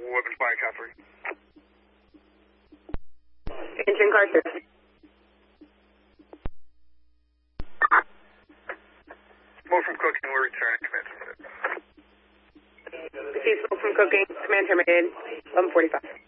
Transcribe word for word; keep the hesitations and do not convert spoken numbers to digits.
weapons by cavalry. Engine Carter. Smoke from cooking, we're returning, command terminated. Receive smoke from cooking, command terminated, eleven forty-five.